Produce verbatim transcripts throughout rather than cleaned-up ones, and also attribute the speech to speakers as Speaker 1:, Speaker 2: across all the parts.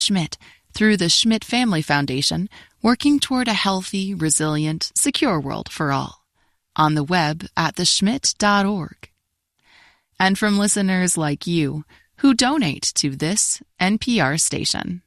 Speaker 1: Schmidt through the Schmidt Family Foundation, working toward a healthy, resilient, secure world for all. On the web at the schmidt dot org. And from listeners like you who donate to this N P R station.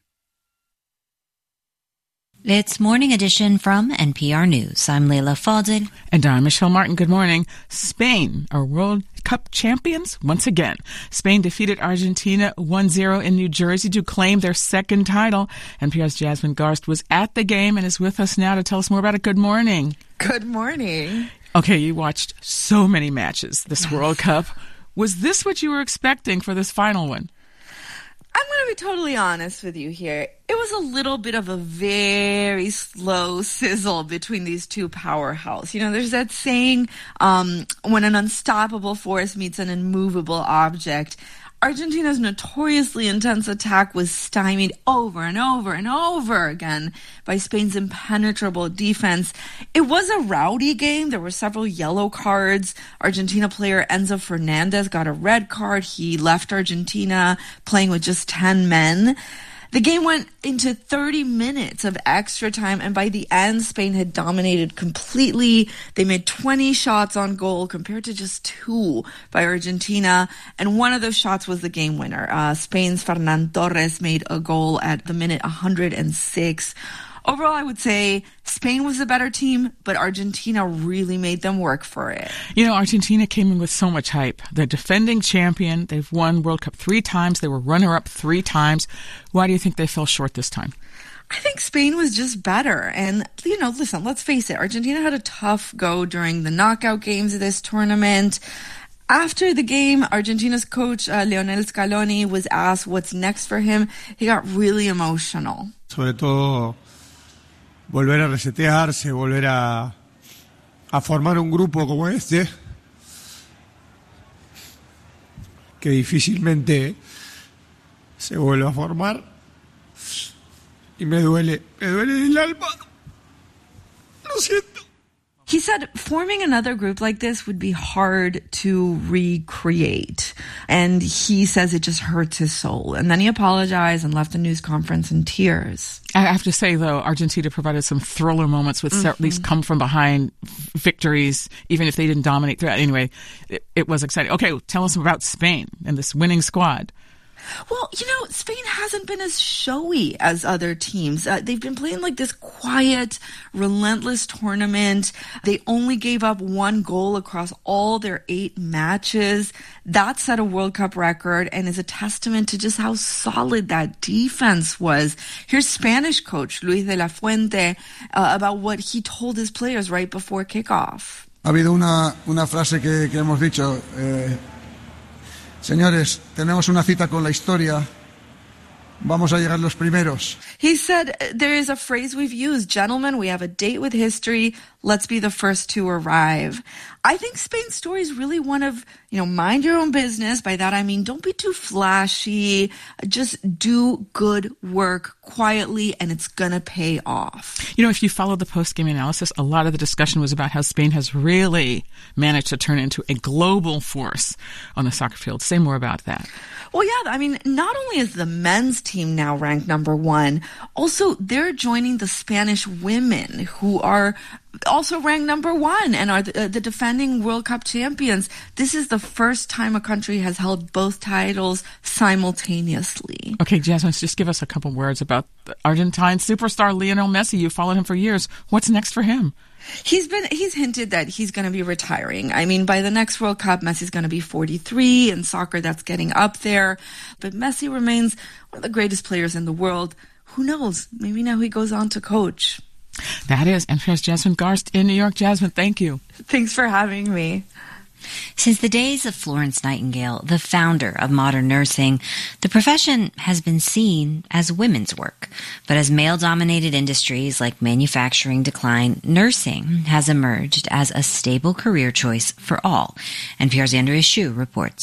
Speaker 2: It's Morning Edition from N P R News. I'm Leila Fadel.
Speaker 3: And I'm Michelle Martin. Good morning. Spain are World Cup champions once again. Spain defeated Argentina one zero in New Jersey to claim their second title. N P R's Jasmine Garst was at the game and is with us now to tell us more about it. Good morning.
Speaker 4: Good morning.
Speaker 3: Okay, you watched so many matches this World Cup. Was this what you were expecting for this final one?
Speaker 4: I'm going to be totally honest with you here. It was a little bit of a very slow sizzle between these two powerhouses. You know, there's that saying, um, when an unstoppable force meets an immovable object. Argentina's notoriously intense attack was stymied over and over and over again by Spain's impenetrable defense. It was a rowdy game. There were several yellow cards. Argentina player Enzo Fernandez got a red card. He left Argentina playing with just ten men. The game went into thirty minutes of extra time, and by the end, Spain had dominated completely. They made twenty shots on goal compared to just two by Argentina, and one of those shots was the game winner. Uh, Spain's Fernan Torres made a goal at the minute one hundred six. Overall, I would say Spain was the better team, but Argentina really made them work for it.
Speaker 3: You know, Argentina came in with so much hype. They're defending champion. They've won World Cup three times. They were runner-up three times. Why do you think they fell short this time?
Speaker 4: I think Spain was just better. And, you know, listen, let's face it. Argentina had a tough go during the knockout games of this tournament. After the game, Argentina's coach, uh, Lionel Scaloni, was asked what's next for him. He got really emotional.
Speaker 5: Sobre todo, volver a resetearse, volver a, a formar un grupo como este, que difícilmente se vuelve a formar. Y me duele, me duele el alma. Lo siento.
Speaker 4: He said forming another group like this would be hard to recreate. And he says it just hurts his soul. And then he apologized and left the news conference in tears.
Speaker 3: I have to say, though, Argentina provided some thriller moments with mm-hmm. these come-from-behind victories, even if they didn't dominate throughout. Anyway, it, it was exciting. Okay, tell us about Spain and this winning squad.
Speaker 4: Well, you know, Spain hasn't been as showy as other teams. Uh, they've been playing like this quiet, relentless tournament. They only gave up one goal across all their eight matches. That set a World Cup record and is a testament to just how solid that defense was. Here's Spanish coach Luis de la Fuente uh, about what he told his players right before kickoff.
Speaker 6: Ha habido una, una frase que, que hemos dicho... Eh... Señores, tenemos una cita con la historia. Vamos a llegar los primeros.
Speaker 4: He said there is a phrase we've used, gentlemen, we have a date with history. Let's be the first to arrive. I think Spain's story is really one of, you know, mind your own business. By that, I mean, don't be too flashy. Just do good work quietly, and it's going to pay off.
Speaker 3: You know, if you follow the post-game analysis, a lot of the discussion was about how Spain has really managed to turn into a global force on the soccer field. Say more about that.
Speaker 4: Well, yeah, I mean, not only is the men's team now ranked number one, also they're joining the Spanish women who are also ranked number one and are the, uh, the defending World Cup champions. This is the first time a country has held both titles simultaneously.
Speaker 3: Okay, Jasmine, just give us a couple words about the Argentine superstar Lionel Messi. You followed him for years. What's next for him?
Speaker 4: He's been he's hinted that he's going to be retiring. I mean, by the next World Cup, Messi's going to be forty-three. In soccer, that's getting up there. But Messi remains one of the greatest players in the world. Who knows? Maybe now he goes on to coach.
Speaker 3: That is N P R's Jasmine Garst in New York. Jasmine, thank you.
Speaker 4: Thanks for having me.
Speaker 2: Since the days of Florence Nightingale, the founder of modern nursing, the profession has been seen as women's work. But as male-dominated industries like manufacturing decline, nursing has emerged as a stable career choice for all. N P R's Andrea Hsu reports.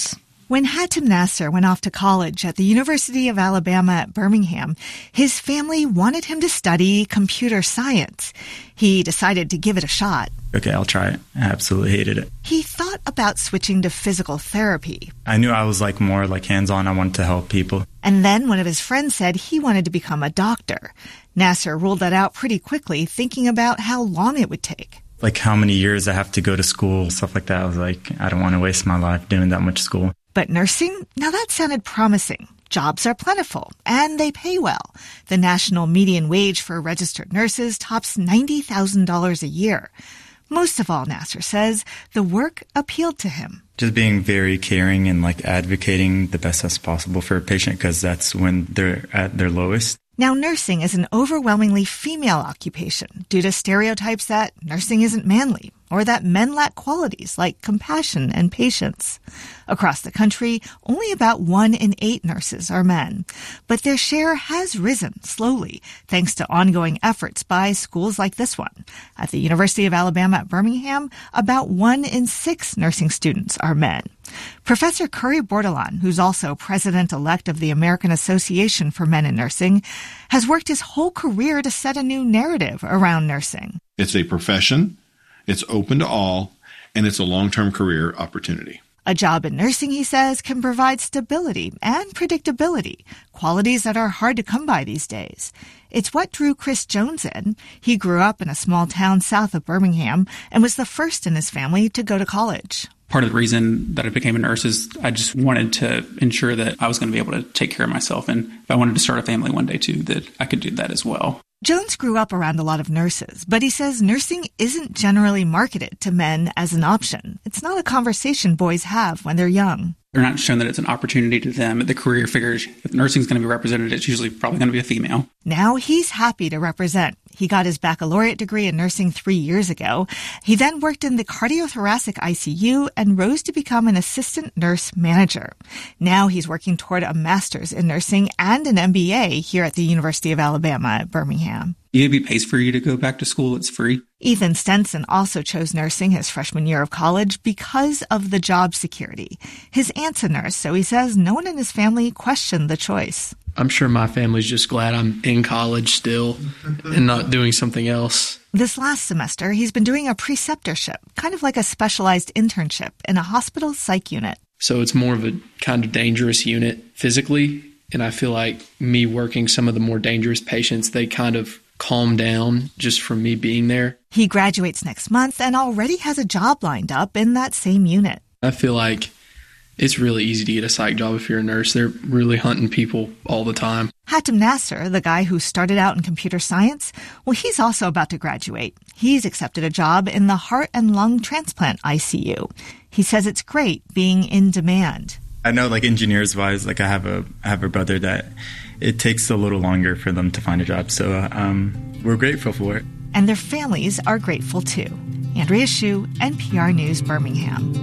Speaker 7: When Hatem Nasser went off to college at the University of Alabama at Birmingham, his family wanted him to study computer science. He decided to give it a shot.
Speaker 8: Okay, I'll try it. I absolutely hated it.
Speaker 7: He thought about switching to physical therapy.
Speaker 8: I knew I was like more like hands-on. I wanted to help people.
Speaker 7: And then one of his friends said he wanted to become a doctor. Nasser ruled that out pretty quickly, thinking about how long it would take.
Speaker 8: Like how many years I have to go to school, stuff like that. I was like, I don't want to waste my life doing that much school.
Speaker 7: But nursing? Now that sounded promising. Jobs are plentiful, and they pay well. The national median wage for registered nurses tops ninety thousand dollars a year. Most of all, Nasser says, the work appealed to him.
Speaker 8: Just being very caring and like advocating the best as possible for a patient, because that's when they're at their lowest.
Speaker 7: Now, nursing is an overwhelmingly female occupation due to stereotypes that nursing isn't manly or that men lack qualities like compassion and patience. Across the country, only about one in eight nurses are men, but their share has risen slowly thanks to ongoing efforts by schools like this one. At the University of Alabama at Birmingham, about one in six nursing students are men. Professor Curry Bordelon, who's also president-elect of the American Association for Men in Nursing, has worked his whole career to set a new narrative around nursing.
Speaker 9: It's a profession, it's open to all, and it's a long-term career opportunity.
Speaker 7: A job in nursing, he says, can provide stability and predictability, qualities that are hard to come by these days. It's what drew Chris Jones in. He grew up in a small town south of Birmingham and was the first in his family to go to college.
Speaker 10: Part of the reason that I became a nurse is I just wanted to ensure that I was going to be able to take care of myself. And if I wanted to start a family one day, too, that I could do that as well.
Speaker 7: Jones grew up around a lot of nurses, but he says nursing isn't generally marketed to men as an option. It's not a conversation boys have when they're young.
Speaker 10: They're not shown that it's an opportunity to them. The career figures, if nursing is going to be represented, it's usually probably going to be a female.
Speaker 7: Now he's happy to represent. He got his baccalaureate degree in nursing three years ago. He then worked in the cardiothoracic I C U and rose to become an assistant nurse manager. Now he's working toward a master's in nursing and an M B A here at the University of Alabama at Birmingham.
Speaker 10: E A B pays for you to go back to school. It's free.
Speaker 7: Ethan Stenson also chose nursing his freshman year of college because of the job security. His aunt's a nurse, so he says no one in his family questioned the choice.
Speaker 11: I'm sure my family's just glad I'm in college still and not doing something else.
Speaker 7: This last semester, he's been doing a preceptorship, kind of like a specialized internship in a hospital psych unit.
Speaker 11: So it's more of a kind of dangerous unit physically, and I feel like me working some of the more dangerous patients, they kind of calm down just from me being there.
Speaker 7: He graduates next month and already has a job lined up in that same unit.
Speaker 11: I feel like it's really easy to get a psych job if you're a nurse. They're really hunting people all the time.
Speaker 7: Hatem Nasser, the guy who started out in computer science, well, he's also about to graduate. He's accepted a job in the heart and lung transplant I C U. He says it's great being in demand.
Speaker 8: I know, like, engineers-wise, like, I have a I have a brother that it takes a little longer for them to find a job. So um, we're grateful for it.
Speaker 7: And their families are grateful, too. Andrea Hsu, N P R News, Birmingham.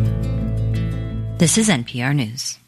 Speaker 2: This is N P R News.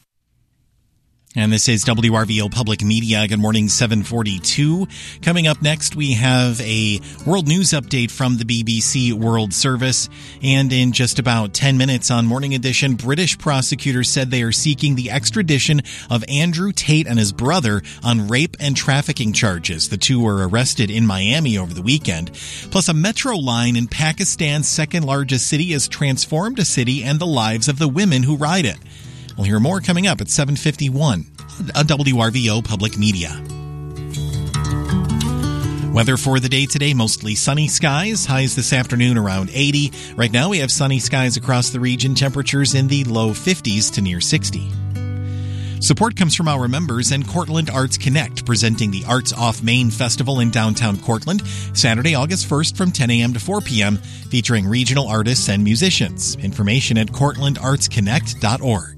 Speaker 12: And this is W R V O Public Media. Good morning, seven forty-two. Coming up next, we have a world news update from the B B C World Service. And in just about ten minutes on Morning Edition, British prosecutors said they are seeking the extradition of Andrew Tate and his brother on rape and trafficking charges. The two were arrested in Miami over the weekend. Plus, a metro line in Pakistan's second largest city has transformed a city and the lives of the women who ride it. We'll hear more coming up at seven fifty-one on W R V O Public Media. Weather for the day today, mostly sunny skies. Highs this afternoon around eighty. Right now we have sunny skies across the region. Temperatures in the low fifties to near sixty. Support comes from our members and Cortland Arts Connect, presenting the Arts Off Main Festival in downtown Cortland, Saturday, August first from ten a.m. to four p.m., featuring regional artists and musicians. Information at cortland arts connect dot org.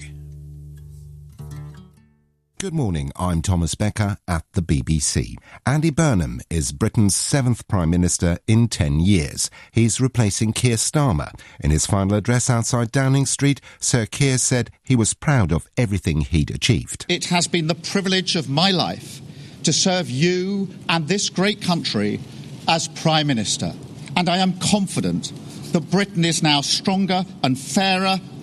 Speaker 13: Good morning, I'm Thomas Becker at the B B C. Andy Burnham is Britain's seventh Prime Minister in ten years. He's replacing Keir Starmer. In his final address outside Downing Street, Sir Keir said he was proud of everything he'd achieved.
Speaker 14: It has been the privilege of my life to serve you and this great country as Prime Minister. And I am confident that Britain is now stronger and fairer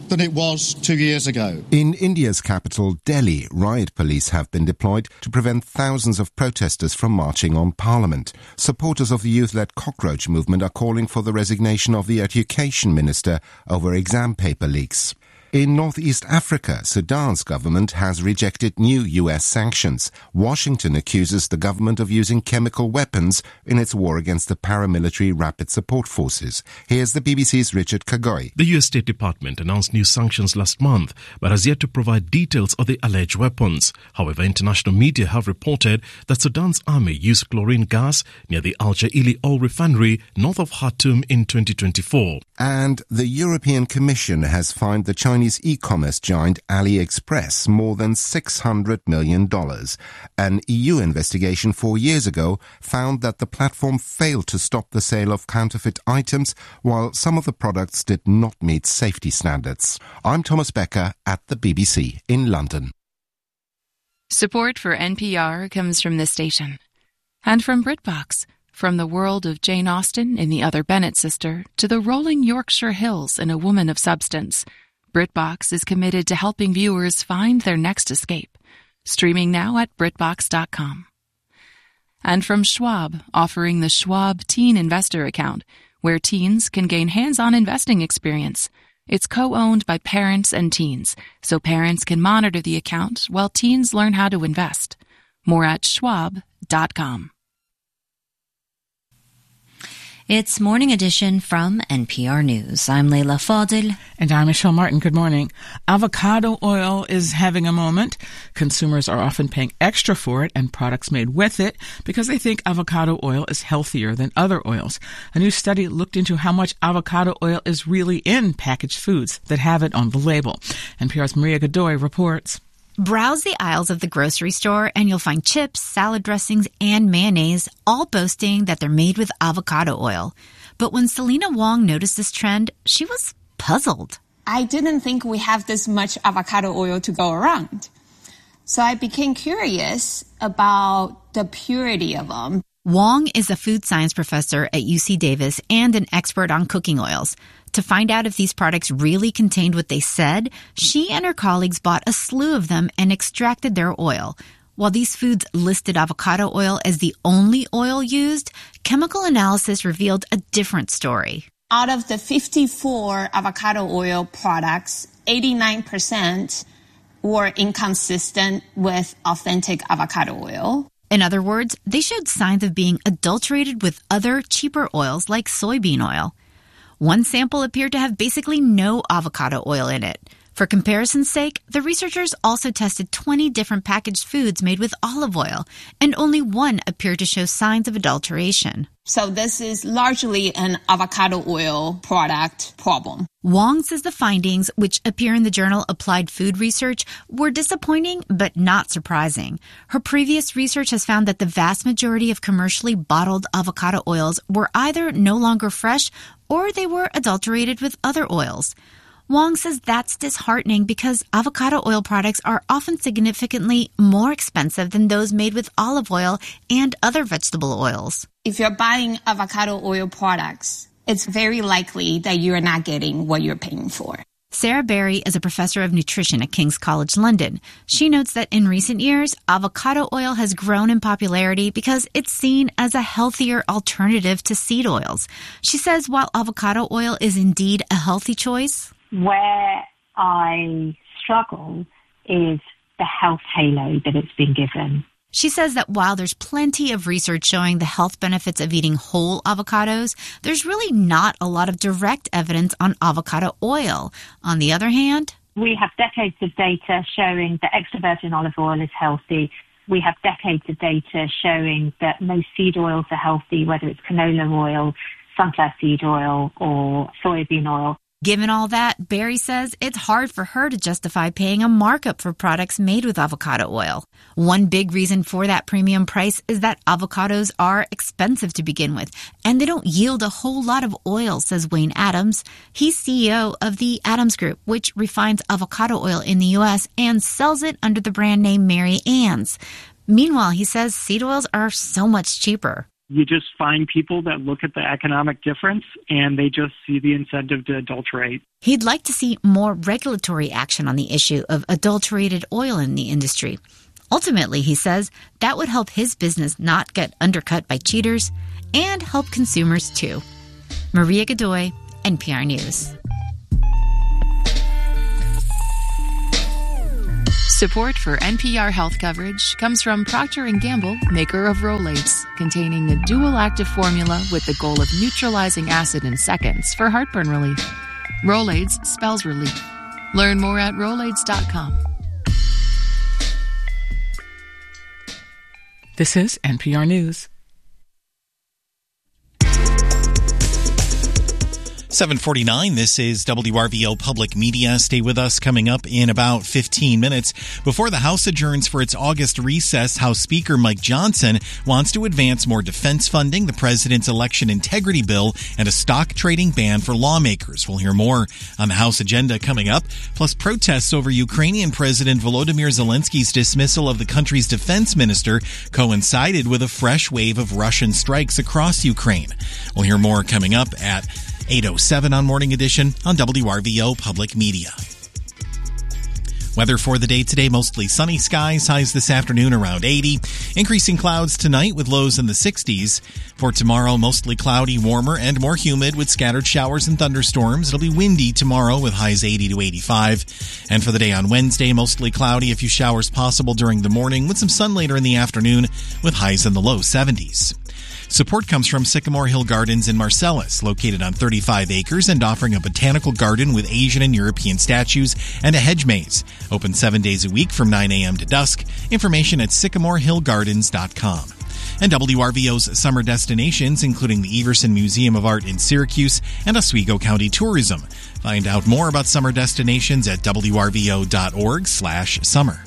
Speaker 14: than it was two years ago.
Speaker 13: In India's capital, Delhi, riot police have been deployed to prevent thousands of protesters from marching on Parliament. Supporters of the youth-led cockroach movement are calling for the resignation of the education minister over exam paper leaks. In northeast Africa, Sudan's government has rejected new U S sanctions. Washington accuses the government of using chemical weapons in its war against the paramilitary Rapid Support Forces. Here's the B B C's Richard Kagoy.
Speaker 15: The U S State Department announced new sanctions last month, but has yet to provide details of the alleged weapons. However, international media have reported that Sudan's army used chlorine gas near the Al Jaili oil refinery north of Khartoum in twenty twenty-four.
Speaker 13: And the European Commission has fined the Chinese e-commerce giant AliExpress more than six hundred million dollars. An E U investigation four years ago found that the platform failed to stop the sale of counterfeit items, while some of the products did not meet safety standards. I'm Thomas Becker at the B B C in London.
Speaker 1: Support for N P R comes from this station and from BritBox. From the world of Jane Austen in The Other Bennet Sister to the rolling Yorkshire Hills in A Woman of Substance, BritBox is committed to helping viewers find their next escape. Streaming now at BritBox dot com. And from Schwab, offering the Schwab Teen Investor Account, where teens can gain hands-on investing experience. It's co-owned by parents and teens, so parents can monitor the account while teens learn how to invest. More at Schwab dot com.
Speaker 2: It's Morning Edition from N P R News. I'm Leila Fadil.
Speaker 3: And I'm Michelle Martin. Good morning. Avocado oil is having a moment. Consumers are often paying extra for it and products made with it because they think avocado oil is healthier than other oils. A new study looked into how much avocado oil is really in packaged foods that have it on the label. N P R's Maria Godoy reports.
Speaker 16: Browse the aisles of the grocery store and you'll find chips, salad dressings, and mayonnaise, all boasting that they're made with avocado oil. But when Selena Wong noticed this trend, she was puzzled.
Speaker 17: I didn't think we have this much avocado oil to go around. So I became curious about the purity of them.
Speaker 16: Wong is a food science professor at U C Davis and an expert on cooking oils. To find out if these products really contained what they said, she and her colleagues bought a slew of them and extracted their oil. While these foods listed avocado oil as the only oil used, chemical analysis revealed a different story.
Speaker 17: Out of the fifty-four avocado oil products, eighty-nine percent were inconsistent with authentic avocado oil.
Speaker 16: In other words, they showed signs of being adulterated with other, cheaper oils like soybean oil. One sample appeared to have basically no avocado oil in it. For comparison's sake, the researchers also tested twenty different packaged foods made with olive oil, and only one appeared to show signs of adulteration.
Speaker 17: So this is largely an avocado oil product problem.
Speaker 16: Wong says the findings, which appear in the journal Applied Food Research, were disappointing but not surprising. Her previous research has found that the vast majority of commercially bottled avocado oils were either no longer fresh or they were adulterated with other oils. Wong says that's disheartening because avocado oil products are often significantly more expensive than those made with olive oil and other vegetable oils.
Speaker 17: If you're buying avocado oil products, it's very likely that you're not getting what you're paying for.
Speaker 16: Sarah Berry is a professor of nutrition at King's College London. She notes that in recent years, avocado oil has grown in popularity because it's seen as a healthier alternative to seed oils. She says while avocado oil is indeed a healthy choice,
Speaker 18: where I struggle is the health halo that it's been given.
Speaker 16: She says that while there's plenty of research showing the health benefits of eating whole avocados, there's really not a lot of direct evidence on avocado oil. On the other hand,
Speaker 18: we have decades of data showing that extra virgin olive oil is healthy. We have decades of data showing that most seed oils are healthy, whether it's canola oil, sunflower seed oil, or soybean oil.
Speaker 16: Given all that, Barry says it's hard for her to justify paying a markup for products made with avocado oil. One big reason for that premium price is that avocados are expensive to begin with, and they don't yield a whole lot of oil, says Wayne Adams. He's C E O of the Adams Group, which refines avocado oil in the U S and sells it under the brand name Mary Ann's. Meanwhile, he says seed oils are so much cheaper.
Speaker 19: You just find people that look at the economic difference and they just see the incentive to adulterate.
Speaker 16: He'd like to see more regulatory action on the issue of adulterated oil in the industry. Ultimately, he says, that would help his business not get undercut by cheaters and help consumers too. Maria Godoy, N P R News.
Speaker 1: Support for N P R health coverage comes from Procter and Gamble, maker of Rolaids, containing a dual active formula with the goal of neutralizing acid in seconds for heartburn relief. Rolaids spells relief. Learn more at Rolaids dot com.
Speaker 3: This is N P R News.
Speaker 12: seven forty-nine, this is W R V O Public Media. Stay with us. Coming up in about fifteen minutes. Before the House adjourns for its August recess, House Speaker Mike Johnson wants to advance more defense funding, the president's election integrity bill, and a stock trading ban for lawmakers. We'll hear more on the House agenda coming up. Plus, protests over Ukrainian President Volodymyr Zelensky's dismissal of the country's defense minister coincided with a fresh wave of Russian strikes across Ukraine. We'll hear more coming up at eight oh seven on Morning Edition on W R V O Public Media. Weather for the day today, mostly sunny skies, highs this afternoon around eighty. Increasing clouds tonight with lows in the sixties. For tomorrow, mostly cloudy, warmer, and more humid with scattered showers and thunderstorms. It'll be windy tomorrow with highs eighty to eighty-five. And for the day on Wednesday, mostly cloudy, a few showers possible during the morning with some sun later in the afternoon with highs in the low seventies. Support comes from Sycamore Hill Gardens in Marcellus, located on thirty-five acres and offering a botanical garden with Asian and European statues and a hedge maze. Open seven days a week from nine a.m. to dusk. Information at sycamore hill gardens dot com. And W R V O's summer destinations, including the Everson Museum of Art in Syracuse and Oswego County Tourism. Find out more about summer destinations at w r v o dot org slash summer.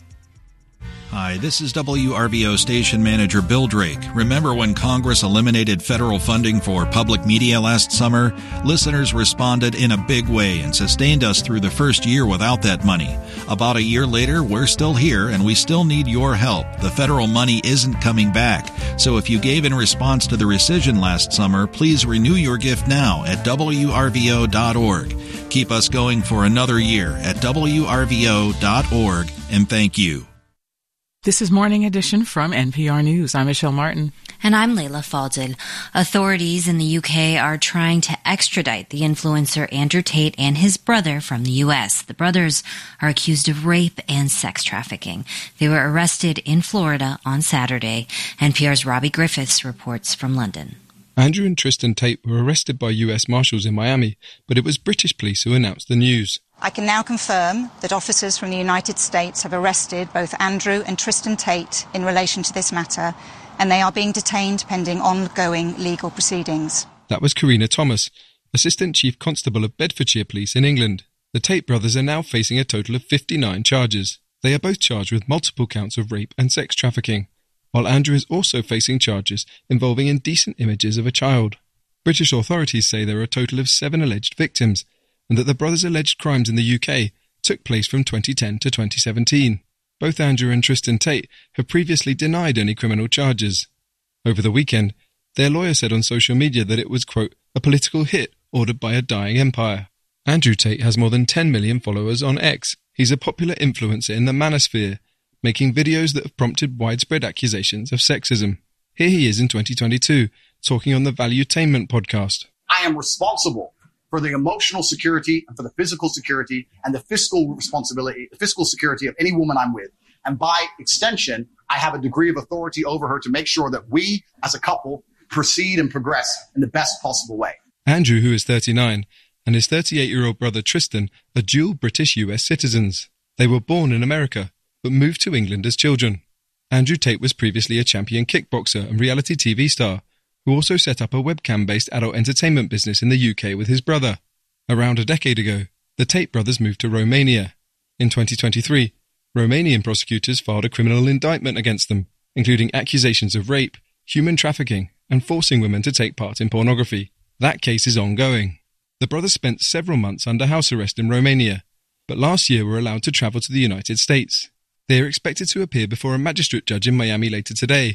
Speaker 20: Hi, this is W R V O station manager Bill Drake. Remember when Congress eliminated federal funding for public media last summer? Listeners responded in a big way and sustained us through the first year without that money. About a year later, we're still here and we still need your help. The federal money isn't coming back. So if you gave in response to the rescission last summer, please renew your gift now at w r v o dot org. Keep us going for another year at w r v o dot org, and thank you.
Speaker 3: This is Morning Edition from N P R News. I'm Michelle Martin.
Speaker 2: And I'm Layla Faldil. Authorities in the U K are trying to extradite the influencer Andrew Tate and his brother from the U S. The brothers are accused of rape and sex trafficking. They were arrested in Florida on Saturday. N P R's Robbie Griffiths reports from London.
Speaker 21: Andrew and Tristan Tate were arrested by U S Marshals in Miami, but it was British police who announced the news.
Speaker 22: I can now confirm that officers from the United States have arrested both Andrew and Tristan Tate in relation to this matter, and they are being detained pending ongoing legal proceedings.
Speaker 21: That was Karina Thomas, Assistant Chief Constable of Bedfordshire Police in England. The Tate brothers are now facing a total of fifty-nine charges. They are both charged with multiple counts of rape and sex trafficking, while Andrew is also facing charges involving indecent images of a child. British authorities say there are a total of seven alleged victims, and that the brothers' alleged crimes in the U K took place from twenty ten to twenty seventeen. Both Andrew and Tristan Tate have previously denied any criminal charges. Over the weekend, their lawyer said on social media that it was, quote, a political hit ordered by a dying empire. Andrew Tate has more than ten million followers on X. He's a popular influencer in the manosphere, making videos that have prompted widespread accusations of sexism. Here he is in twenty twenty-two, talking on the Valuetainment podcast.
Speaker 23: I am responsible for the emotional security and for the physical security and the fiscal responsibility, the fiscal security of any woman I'm with. And by extension, I have a degree of authority over her to make sure that we as a couple proceed and progress in the best possible way.
Speaker 21: Andrew, who is thirty-nine, and his thirty-eight-year-old brother Tristan are dual British U S citizens. They were born in America, but moved to England as children. Andrew Tate was previously a champion kickboxer and reality T V star, who also set up a webcam-based adult entertainment business in the U K with his brother. Around a decade ago, the Tate brothers moved to Romania. In twenty twenty-three, Romanian prosecutors filed a criminal indictment against them, including accusations of rape, human trafficking, and forcing women to take part in pornography. That case is ongoing. The brothers spent several months under house arrest in Romania, but last year were allowed to travel to the United States. They are expected to appear before a magistrate judge in Miami later today,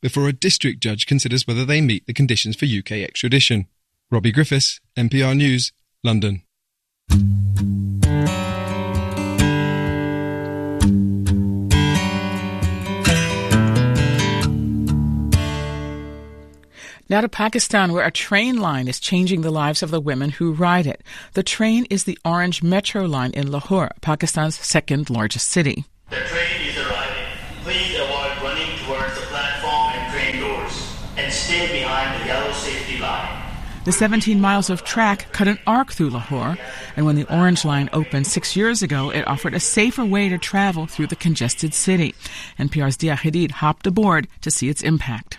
Speaker 21: before a district judge considers whether they meet the conditions for U K extradition. Robbie Griffiths, N P R News, London.
Speaker 3: Now to Pakistan, where a train line is changing the lives of the women who ride it. The train is the Orange Metro line in Lahore, Pakistan's second largest city.
Speaker 4: The train is arriving. Please avoid running towards the platform and train doors and stay behind the yellow safety line.
Speaker 3: The seventeen miles of track cut an arc through Lahore, and when the Orange Line opened six years ago, it offered a safer way to travel through the congested city. N P R's Dia Hadid hopped aboard to see its impact.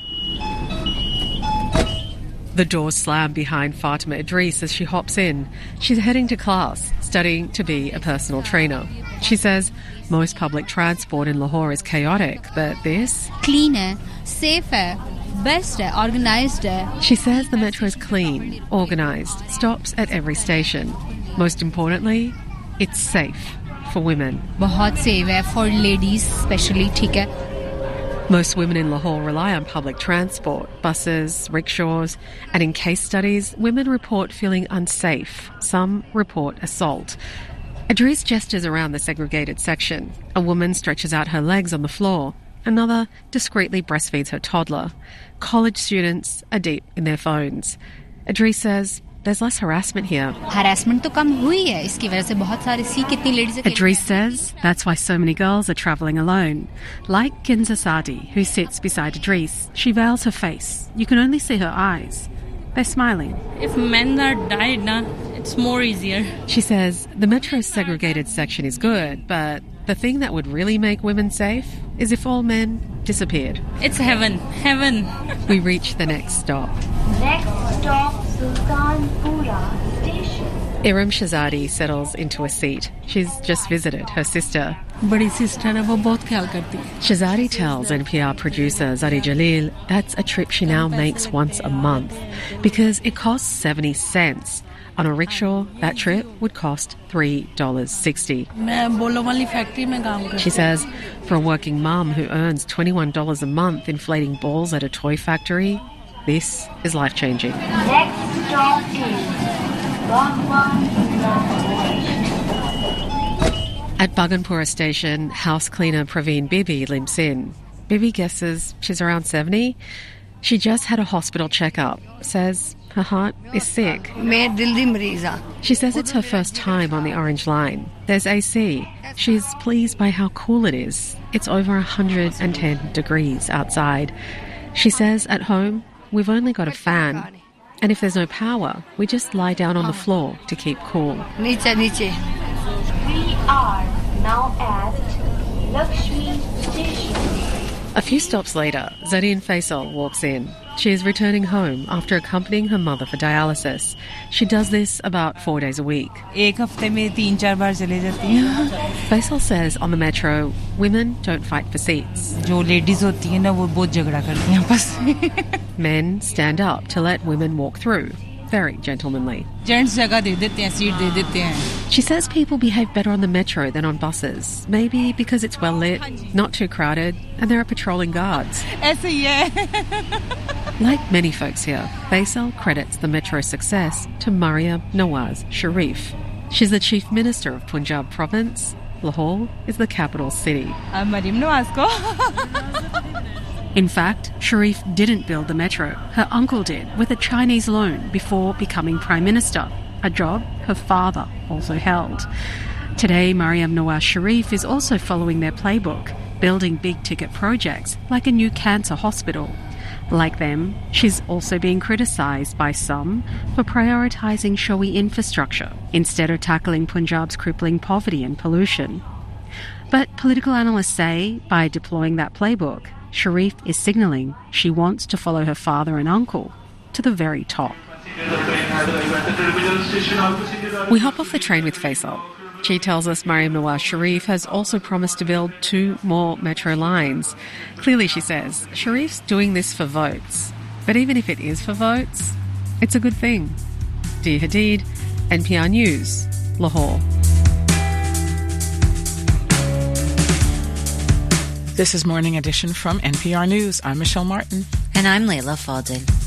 Speaker 5: The doors slam behind Fatima Idris as she hops in. She's heading to class, studying to be a personal trainer. She says most public transport in Lahore is chaotic, but this...
Speaker 6: Clean hai, safe hai, best hai, organised hai.
Speaker 5: She says the metro is clean, organised, stops at every station. Most importantly, it's safe for women.
Speaker 6: Bahut safe hai for ladies, especially, theek hai.
Speaker 5: Most women in Lahore rely on public transport, buses, rickshaws, and in case studies, women report feeling unsafe. Some report assault. Idris gestures around the segregated section. A woman stretches out her legs on the floor. Another discreetly breastfeeds her toddler. College students are deep in their phones. Idris says there's less harassment here.
Speaker 6: Harassment to kam hui hai. Iski wajah se bahut sare see kitni ladies.
Speaker 5: Idris says that's why so many girls are travelling alone. Like Kinza Sadi, who sits beside Idris. She veils her face. You can only see her eyes. They're smiling.
Speaker 24: If men are died, na, it's more easier.
Speaker 5: She says the metro's segregated section is good, but the thing that would really make women safe is if all men disappeared.
Speaker 24: It's heaven. Heaven.
Speaker 5: We reach the next stop.
Speaker 25: Next stop, Sultanpura Station.
Speaker 5: Iram Shahzadi settles into a seat. She's just visited her sister.
Speaker 24: Badi sister hai, wo bahut khayal karti hai.
Speaker 5: Shahzadi tells N P R producer Zari Jalil that's a trip she now makes once a month because it costs seventy cents. On a rickshaw, that trip would cost three dollars sixty. She says for a working mum who earns twenty-one dollars a month inflating balls at a toy factory, this is life-changing.
Speaker 25: Next stop is Bhagwanpura Station.
Speaker 5: At Bhagwanpura Station, house cleaner Praveen Bibi limps in. Bibi guesses she's around seventy. She just had a hospital checkup, says her heart is sick. She says it's her first time on the Orange Line. There's A C. She's pleased by how cool it is. It's over one hundred ten degrees outside. She says at home, we've only got a fan. And if there's no power, we just lie down on the floor to keep cool.
Speaker 25: We are now at Lakshmi Station.
Speaker 5: A few stops later, Zareen Faisal walks in. She is returning home after accompanying her mother for dialysis. She does this about four days a week. Faisal says on the metro, women don't fight for seats. Men stand up to let women walk through. Very gentlemanly. She says people behave better on the metro than on buses. Maybe because it's well lit, not too crowded, and there are patrolling guards. Like many folks here, Faisal credits the metro's success to Maryam Nawaz Sharif. She's the Chief Minister of Punjab Province. Lahore is the capital city. In fact, Sharif didn't build the metro. Her uncle did, with a Chinese loan, before becoming Prime Minister, a job her father also held. Today, Maryam Nawaz Sharif is also following their playbook, building big-ticket projects like a new cancer hospital. Like them, she's also being criticised by some for prioritising showy infrastructure instead of tackling Punjab's crippling poverty and pollution. But political analysts say, by deploying that playbook, Sharif is signalling she wants to follow her father and uncle to the very top. We hop off the train with Faisal. She tells us Maryam Nawaz Sharif has also promised to build two more metro lines. Clearly, she says, Sharif's doing this for votes. But even if it is for votes, it's a good thing. Dia Hadid, N P R News, Lahore.
Speaker 3: This is Morning Edition from N P R News. I'm Michelle Martin.
Speaker 2: And I'm Layla Falding.